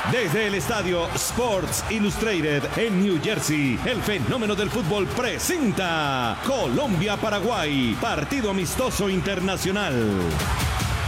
Desde el estadio Sports Illustrated en New Jersey, el fenómeno del fútbol presenta Colombia-Paraguay, partido amistoso internacional.